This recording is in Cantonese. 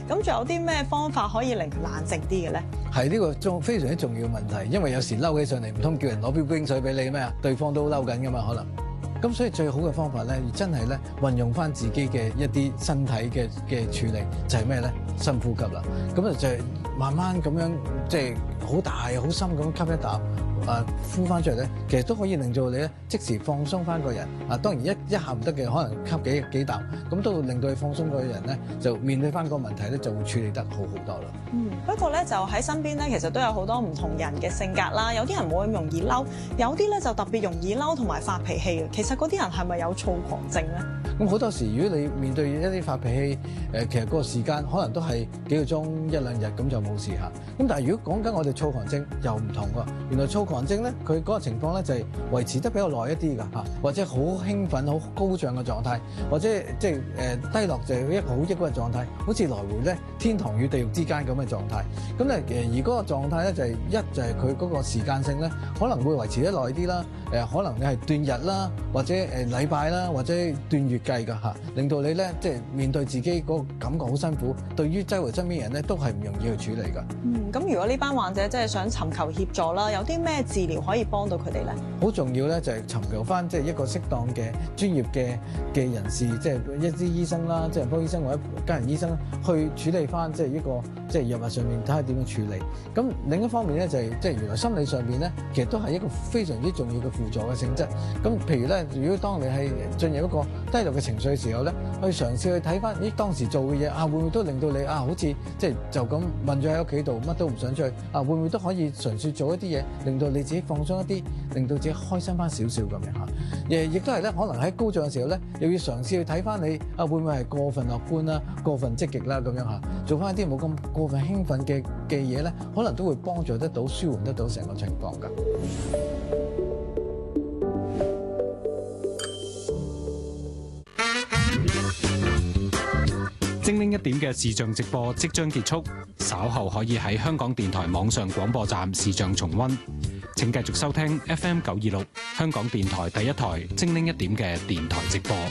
咁仲有啲咩方法可以令佢冷靜啲嘅咧？ 係呢個非常之重要嘅問題，因為有時嬲起上嚟，唔通叫人攞杯冰水俾你咩啊？對方都嬲緊噶嘛，可能。咁所以最好嘅方法咧，真係咧運用翻自己嘅一啲身體嘅處理，就係咩咧？深呼吸啦。咁啊就係慢慢咁樣，即係好大好深咁吸一啖。呼翻出嚟咧，其實都可以令到你咧即時放鬆翻個人。當然一下唔得嘅，可能吸幾啖，咁都會令到你放鬆個人咧，就面對翻個問題咧，就會處理得好好多啦。 不過咧就喺身邊咧，其實都有好多唔同人嘅性格啦。有啲人冇咁容易嬲，有啲咧就特別容易嬲同埋發脾氣嘅。其實嗰啲人係咪有躁狂症咧？ 咁好多時，如果你面對一啲發脾氣，其實個時間可能都係幾個鐘一兩日咁就冇事嚇。咁但係如果講緊我哋躁狂症又唔同喎，原來躁狂症咧，佢嗰個情況咧就係維持得比較耐一啲㗎嚇，或者好興奮、好高漲嘅狀態，或者即係低落就係一個好抑鬱嘅狀態，好似來回咧天堂與地獄之間咁嘅狀態。咁咧而嗰個狀態咧就係就係佢嗰個時間性咧可能會維持得耐啲啦，可能你係斷日啦，或者禮拜啦，或者斷月計㗎嚇，令到你咧即係面對自己嗰個感覺好辛苦，對於周圍身邊人咧都係唔容易去處理㗎。 咁如果呢班患者真係想尋求協助啦，有啲咩治療可以幫到佢哋咧？ 好重要咧，就係尋求翻即係一個適當嘅專業嘅人士，即係一啲醫生啦，即係科醫生或者家人醫生去處理翻，即係一個即係藥物上面睇下點樣處理。咁另一方面咧就係即係原來心理上邊咧，其實都係一個非常之重要嘅輔助嘅性質。咁譬如咧，如果當你係進入一個低落嘅情緒嘅時候咧，去嘗試去睇翻，咦當時做嘅嘢會唔會都令到你好似即係就咁韞咗喺屋企度，乜都唔想出去會唔會都可以嘗試做一啲嘢，令到你自己放鬆一啲，令到自己開心翻少少咁樣嚇。亦都係咧，可能喺高漲嘅時候咧，又要嘗試去睇翻你會唔會係過分樂觀啦、過分積極啦咁樣嚇，做翻一啲冇咁過分興奮嘅嘢咧，可能都會幫助得到、舒緩得到成個情況㗎。 精靈一點嘅視像直播即將結束，稍後可以喺香港電台網上廣播站視像重溫。請繼續收聽 FM 926香港電台第一台精靈一點嘅電台直播。